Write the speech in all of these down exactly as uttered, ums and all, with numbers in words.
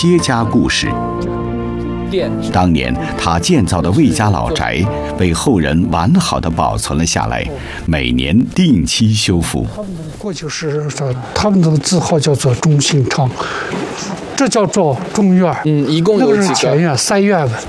歇家故事。当年他建造的魏家老宅被后人完好的保存了下来，每年定期修复。 过去是说他们的字号叫做中信昌，这叫做中院。 嗯，一共有几个？ 那个是前院三院子。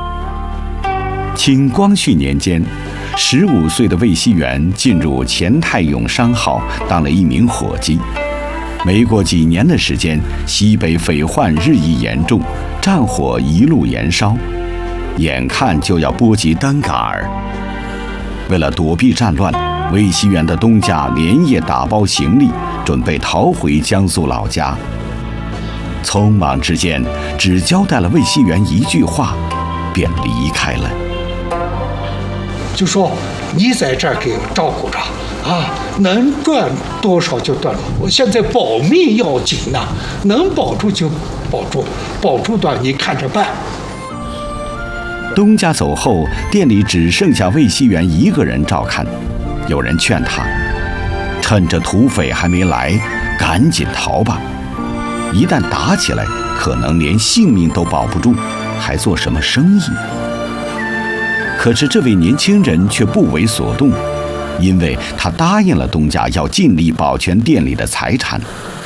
清光绪年间，十五岁的魏熙元进入钱泰永商号，当了一名伙计。没过几年的时间，西北匪患日益严重，战火一路延烧，眼看就要波及丹嘎尔。为了躲避战乱，魏熙元的东家连夜打包行李，准备逃回江苏老家。匆忙之间，只交代了魏熙元一句话，便离开了。 就说你在这儿给我照顾着啊，能赚多少就赚。我现在保命要紧呐、啊，能保住就保住，保住的你看着办。 东家走后，店里只剩下魏熙元一个人照看。有人劝他，趁着土匪还没来，赶紧逃吧。一旦打起来，可能连性命都保不住，还做什么生意？可是这位年轻人却不为所动，因为他答应了东家要尽力保全店里的财产。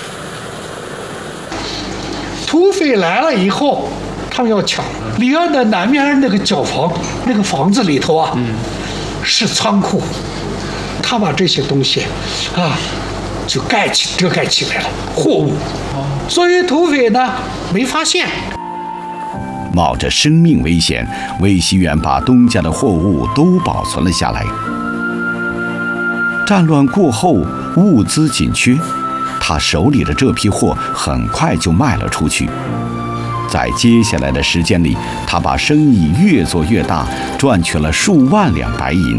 土匪来了以后，他们要抢里岸的南面那个角房，那个房子里头啊，嗯、是仓库，他把这些东西啊就盖起遮盖起来了，货物，所以土匪呢没发现。 冒着生命危险，魏熙元把东家的货物都保存了下来。战乱过后，物资紧缺，他手里的这批货很快就卖了出去。在接下来的时间里，他把生意越做越大，赚取了数万两白银。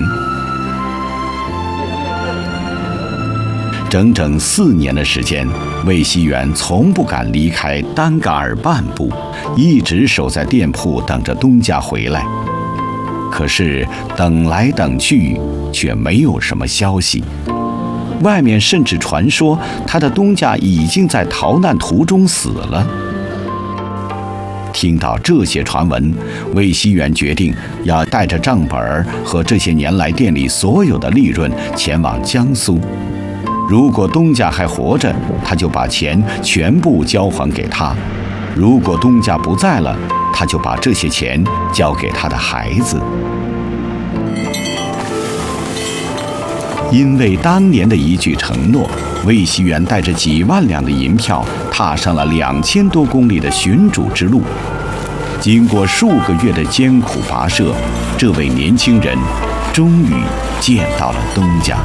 整整四年的时间，魏熙元从不敢离开丹嘎尔半步，一直守在店铺等着东家回来。可是等来等去，却没有什么消息。外面甚至传说他的东家已经在逃难途中死了。听到这些传闻，魏熙元决定要带着账本和这些年来店里所有的利润前往江苏。如果东家还活着，他就把钱全部交还给他；如果东家不在了，他就把这些钱交给他的孩子。因为当年的一句承诺，魏熙元带着几万两的银票，踏上了两千多公里的寻主之路。经过数个月的艰苦跋涉，这位年轻人终于见到了东家。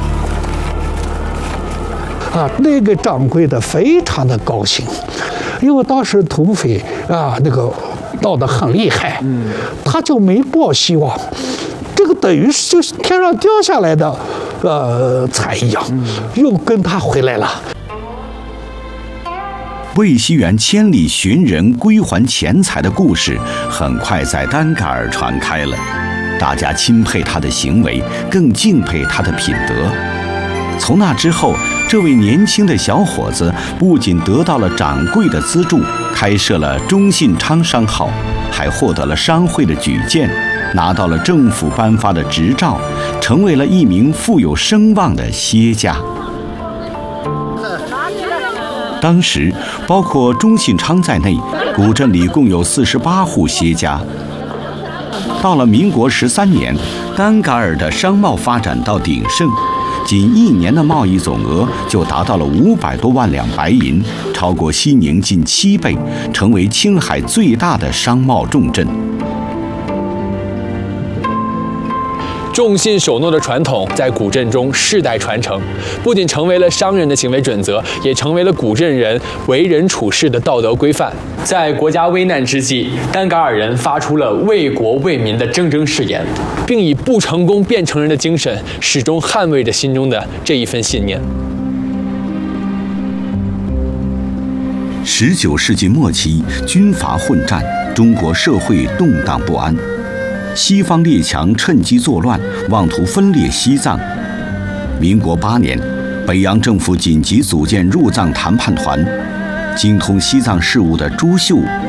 啊，那个掌柜的非常的高兴，因为当时土匪啊那个闹得很厉害，嗯，他就没抱希望，这个等于是就是天上掉下来的呃财一样，嗯，又跟他回来了。 魏熙元千里寻人归还钱财的故事很快在丹嘎尔传开了，大家钦佩他的行为，更敬佩他的品德。从那之后，这位年轻的小伙子不仅得到了掌柜的资助，开设了中信昌商号，还获得了商会的举荐，拿到了政府颁发的执照，成为了一名富有声望的歇家。当时，包括中信昌在内，古镇里共有四十八户歇家。到了民国十三年，丹嘎尔的商贸发展到鼎盛，仅一年的贸易总额就达到了五百多万两白银，超过西宁近七倍，成为青海最大的商贸重镇。 重信守诺的传统在古镇中世代传承，不仅成为了商人的行为准则，也成为了古镇人为人处事的道德规范。在国家危难之际，丹嘎尔人发出了为国为民的铮铮誓言，并以不成功便成仁的精神，始终捍卫着心中的这一份信念。 十九世纪末期，军阀混战，中国社会动荡不安。西方列强趁机作乱，妄图分裂西藏。民国八年，北洋政府紧急组建入藏谈判团，精通西藏事务的朱秀